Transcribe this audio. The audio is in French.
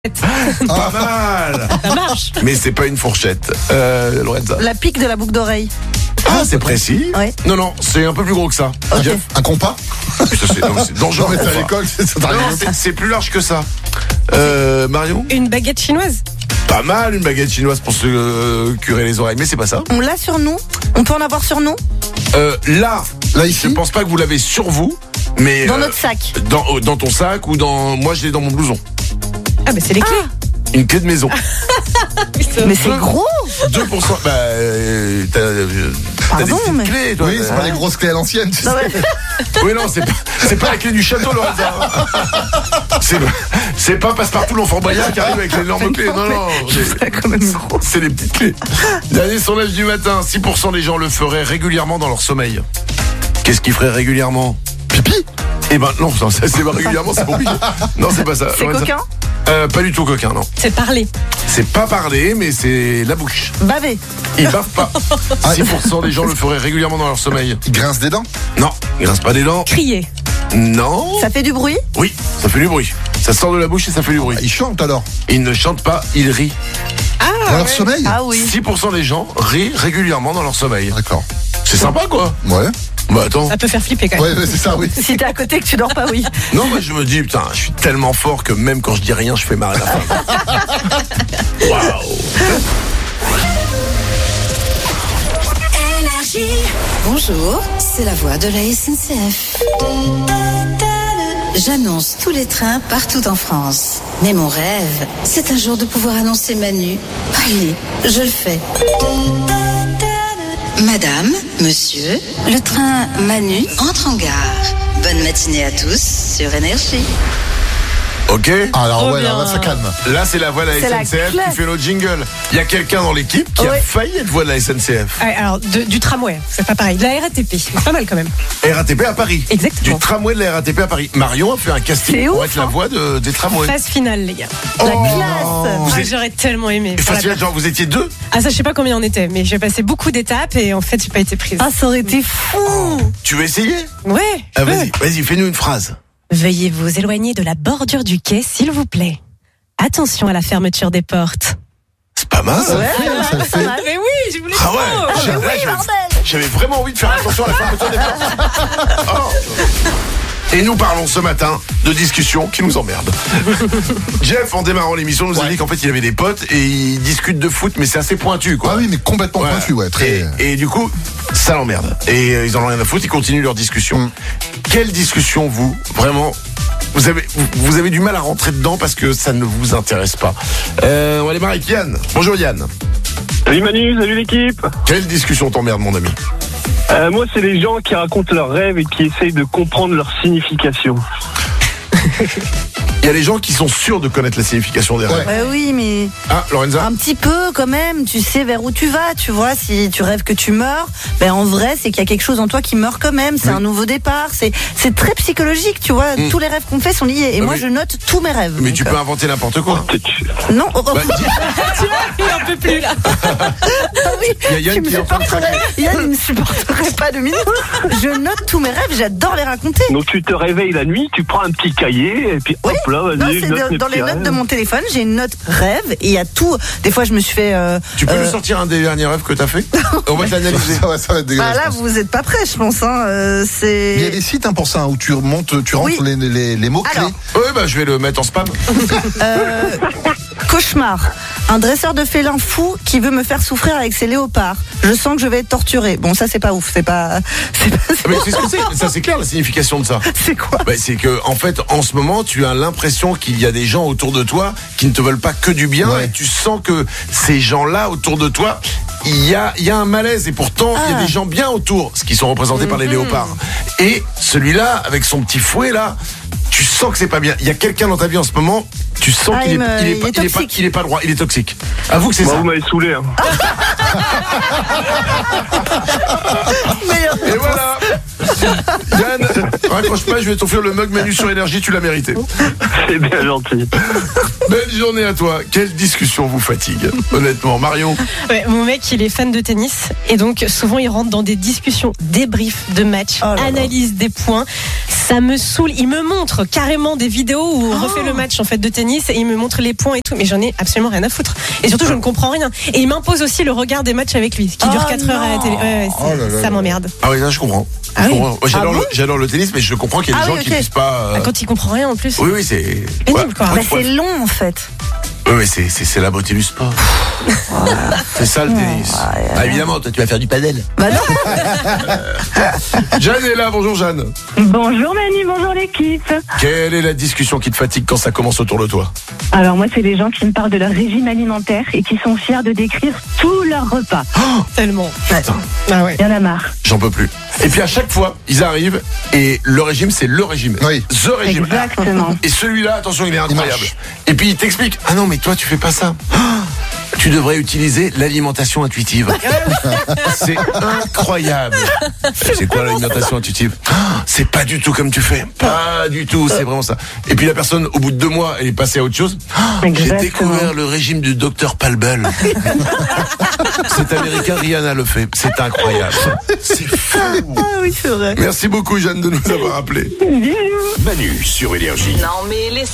Pas mal. Ça marche. Mais c'est pas une fourchette. Lorenza. La pique de la boucle d'oreille. Ah, c'est précis. Ouais. Non, c'est un peu plus gros que ça. Ok. Jeff. Un compas. Ça, c'est dangereux. J'en mettais à enfin. l'école, ça Non, t'arrive. c'est plus large que ça. Marion. Une baguette chinoise. Pas mal, une baguette chinoise pour se curer les oreilles, mais c'est pas ça. On l'a sur nous. On peut en avoir sur nous. Là, Là, je ici. pense pas que vous l'avez sur vous, mais Dans notre sac. dans ton sac ou dans. Moi, je l'ai dans mon blouson. Ah, mais c'est les clés. Une clé de maison. Mais c'est gros. 2%. Bah, t'as des Pardon, petites mais- clés, toi. Oui, c'est pas les grosses clés à l'ancienne, tu sais. Non, ouais. Oui, non, c'est pas la clé du château, Lorenza. C'est pas Passepartout l'enfant Bayard qui arrive avec l'énorme clé. Non. C'est quand même gros. C'est les petites clés. Dernier sondage du matin. 6% des gens le feraient régulièrement dans leur sommeil. Qu'est-ce qu'ils feraient régulièrement? Pipi. Eh ben, non, ça, c'est pas régulièrement, c'est compliqué. Non, c'est pas ça. C'est Lorenza. coquin. Pas du tout coquin, non. C'est parler. C'est pas parler, mais c'est la bouche. Bavé. Ils bavent pas. 6% des gens le feraient régulièrement dans leur sommeil. Il grince des dents. Non, ils grincent pas des dents. Crier. Non. Ça fait du bruit. Oui, ça fait du bruit. Ça sort de la bouche et ça fait du bruit. Il chante alors. Ils ne chantent pas, ils rient. Dans leur sommeil. Ah oui. 6% des gens rient régulièrement dans leur sommeil. D'accord. C'est sympa, quoi. Ouais. Bah attends. Ça peut faire flipper quand même. Ouais, c'est ça, oui. Si t'es à côté que tu dors pas, oui. Non, moi je me dis, putain, je suis tellement fort que même quand je dis rien, je fais marrer la femme. Waouh. Bonjour, c'est la voix de la SNCF. J'annonce tous les trains partout en France. Mais mon rêve, c'est un jour de pouvoir annoncer Manu. Allez, je le fais. Madame, monsieur, le train Manu entre en gare. Bonne matinée à tous sur Énergie. Ok. Alors, Trop ouais, bien. là, ça calme. Là, c'est la voix de la C'est la SNCF classe. qui fait le jingle. Il y a quelqu'un dans l'équipe qui a Ouais. failli être voix de la SNCF. Ouais, alors, du tramway, c'est pas pareil. De la RATP, c'est pas mal quand même. RATP à Paris. Exactement. Du tramway de la RATP à Paris. Marion a fait un casting C'est pour ouf, être la hein. voix des tramways. Phase finale, les gars. La Vous classe. Ah, êtes- j'aurais tellement aimé. Et Voilà. facile, genre, vous étiez deux. Ah, ça, je sais pas combien on était, mais j'ai passé beaucoup d'étapes et en fait, j'ai pas été prise. Ah, ça aurait été fou. Tu veux essayer? Ouais. Ah, ouais. vas-y, fais-nous une phrase. Veuillez vous éloigner de la bordure du quai, s'il vous plaît. Attention à la fermeture des portes. C'est pas mal. Ouais, ça le fait. Mais oui, je voulais Ah ouais. trop. Là, oui, bordel. j'avais vraiment envie de faire attention à la fermeture des portes. Oh. Et nous parlons ce matin de discussions qui nous emmerdent. Jeff, en démarrant l'émission, nous a dit qu'en fait, il avait des potes et ils discutent de foot, mais c'est assez pointu, quoi. Ah oui, mais complètement Voilà. pointu, ouais. Très. Et du coup, ça l'emmerde. Et ils en ont rien à foutre, ils continuent leur discussion. Quelle discussion, vous, vraiment, vous avez du mal à rentrer dedans parce que ça ne vous intéresse pas. On va démarrer avec Yann. Bonjour Yann. Salut Manu, salut l'équipe. Quelle discussion t'emmerde, mon ami? Moi, c'est les gens qui racontent leurs rêves et qui essayent de comprendre leur signification. Il y a les gens qui sont sûrs de connaître la signification des rêves. Ouais, oui, mais Ah, Lorenza? un petit peu quand même. Tu sais vers où tu vas. Tu vois, si tu rêves que tu meurs, ben en vrai, c'est qu'il y a quelque chose en toi qui meurt quand même. C'est un nouveau départ. C'est très psychologique, tu vois. Tous les rêves qu'on fait sont liés. Et Ah moi, oui. je note tous mes rêves. Mais Donc, tu peux inventer n'importe quoi. Non. Oh, oh, Bah, Tu vois, il en peut plus, là. oui. il y a Yann Tu me qui est en train de supporterais. craquer. Yann, il ne supporterait pas de minutes. Je note tous mes rêves. J'adore les raconter. Donc tu te réveilles la nuit, tu prends un petit cahier et puis hop là, Non, vas-y, c'est je note mes dans les petits notes rêves. de mon téléphone, j'ai une note rêve et il y a tout. Des fois, je me suis fait. Tu peux nous sortir un des derniers rêves que t'as fait? On va te l'analyser. Ça va être dégueulasse. Bah là, vous êtes pas prêts, je pense. Hein. Il y a C'est. des sites pour ça, où tu rentres Oui. les mots-clés. Alors. Oui, bah je vais le mettre en spam. Cauchemar. Un dresseur de félin fou qui veut me faire souffrir avec ses léopards. Je sens que je vais être torturé. Bon, ça, c'est pas ouf. C'est pas. Ah, mais c'est ce que c'est. Ça, c'est clair la signification de ça. C'est quoi? Bah, c'est que en fait, en ce moment, tu as l'impression qu'il y a des gens autour de toi qui ne te veulent pas que du bien, Ouais. et tu sens que ces gens-là autour de toi, il y a un malaise, et pourtant il y a des gens bien autour, ce qui sont représentés par les léopards. Et celui-là, avec son petit fouet là, tu sens que c'est pas bien. Il y a quelqu'un dans ta vie en ce moment, tu sens Ah, qu'il il est toxique. il est pas droit, il est toxique. Avoue que c'est Moi, ça. vous m'avez saoulé. Hein. Et voilà. Yann, raccroche pas, je vais t'offrir le mug Manu sur Énergie, tu l'as mérité. C'est bien gentil. Belle journée à toi. Quelle discussion vous fatigue, honnêtement, Marion? Ouais, mon mec, il est fan de tennis et donc souvent il rentre dans des discussions, débriefs de matchs, Oh là là. analyse des points. Ça me saoule. Il me montre carrément des vidéos où on refait le match en fait de tennis et il me montre les points et tout. Mais j'en ai absolument rien à foutre. Et surtout, je ne comprends rien. Et il m'impose aussi le regard des matchs avec lui, qui dure 4 heures à la télé. Ça m'emmerde. Ah oui, là je comprends. Ah oui. Moi, j'adore le tennis, mais je comprends qu'il y a des gens qui puissent pas. Quand il comprend rien en plus. Oui, c'est. Pénible, quoi. C'est long en fait. Oui, c'est la beauté du sport. C'est ça le tennis. Évidemment, toi tu vas faire du padel. Bah non. Jeanne est là, bonjour Jeanne. Bonjour Manu, bonjour l'équipe. Quelle est la discussion qui te fatigue quand ça commence autour de toi? Alors moi c'est les gens qui me parlent de leur régime alimentaire et qui sont fiers de décrire tous leurs repas. Tellement. Putain. Ah ouais. Il y en a marre. J'en peux plus. Et puis à chaque fois, ils arrivent et le régime, c'est le régime. Oui. The régime. Exactement. Et celui-là, attention, il est incroyable. marche. Et puis il t'explique, ah non mais toi tu fais pas ça. Tu devrais utiliser l'alimentation intuitive. C'est incroyable. C'est quoi l'alimentation intuitive? C'est pas du tout comme tu fais. Pas du tout, c'est vraiment ça. Et puis la personne, au bout de 2 mois, elle est passée à autre chose. J'ai Exactement. découvert le régime du Dr Palbel. Cet américain, Rihanna le fait. C'est incroyable. C'est fou. Ah oui, c'est vrai. Merci beaucoup Jeanne de nous avoir appelés. Manu sur Énergie. Non mais